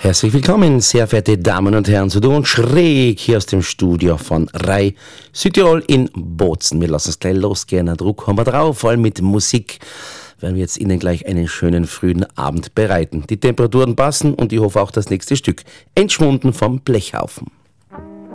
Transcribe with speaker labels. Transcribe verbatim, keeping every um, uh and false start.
Speaker 1: Herzlich willkommen, sehr verehrte Damen und Herren, zu und schräg hier aus dem Studio von Rai Südtirol in Bozen. Wir lassen es gleich losgehen, einen Druck haben wir drauf, vor allem mit Musik werden wir jetzt Ihnen gleich einen schönen frühen Abend bereiten. Die Temperaturen passen und ich hoffe auch das nächste Stück. Entschwunden vom Blechhaufen.